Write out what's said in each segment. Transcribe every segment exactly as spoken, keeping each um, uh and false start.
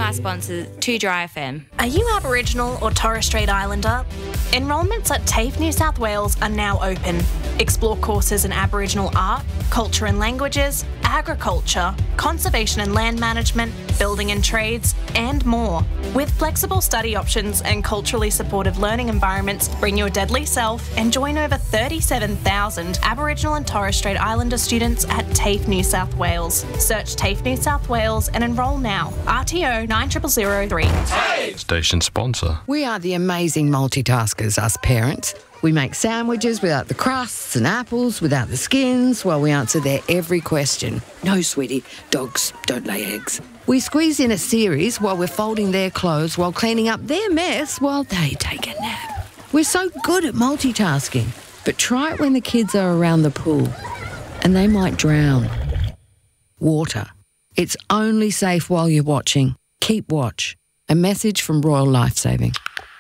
our sponsor, two Dry F M. Are you Aboriginal or Torres Strait Islander? Enrolments at TAFE New South Wales are now open. Explore courses in Aboriginal art, culture and languages, agriculture, conservation and land management, building and trades, and more. With flexible study options and culturally supportive learning environments, bring your deadly self and join over thirty-seven thousand Aboriginal and Torres Strait Islander students at TAFE New South Wales. Search TAFE New South Wales and enrol now. R T O nine zero zero zero three. Station sponsor. We are the amazing multitaskers, us parents. We make sandwiches without the crusts and apples without the skins while we answer their every question. No, sweetie, dogs don't lay eggs. We squeeze in a series while we're folding their clothes while cleaning up their mess while they take a nap. We're so good at multitasking, but try it when the kids are around the pool and they might drown. Water. It's only safe while you're watching. Keep watch. A message from Royal Lifesaving.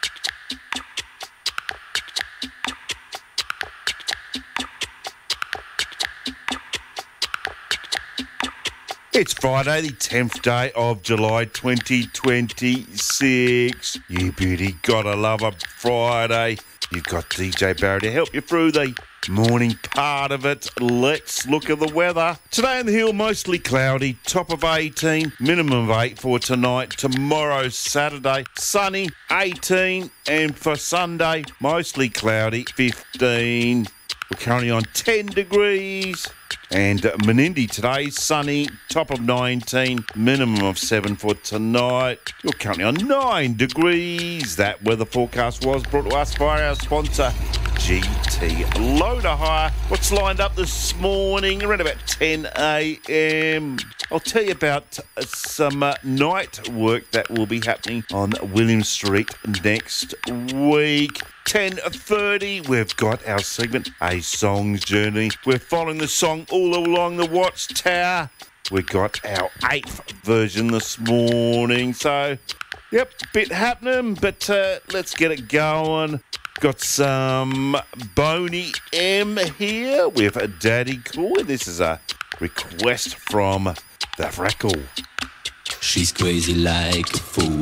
It's Friday, the tenth day of July twenty twenty-six. You beauty, gotta love a Friday. You've got D J Barry to help you through the morning part of it. Let's look at the weather. Today in the hill, mostly cloudy, top of eighteen, minimum of eight for tonight. Tomorrow, Saturday, sunny, eighteen, and for Sunday, mostly cloudy, fifteen. We're currently on ten degrees. And Menindee today, sunny, top of nineteen, minimum of seven for tonight. You're currently on nine degrees. That weather forecast was brought to us by our sponsor, G T Loader Hire. What's lined up this morning around about ten a m? I'll tell you about some uh, night work that will be happening on William Street next week. ten thirty, we've got our segment, A Song's Journey. We're following the song all along the Watchtower. We've got our eighth version this morning. So, yep, bit happening, but uh, let's get it going. Got some Boney M here with Daddy Cool. This is a request from the Freckle. She's crazy like a fool.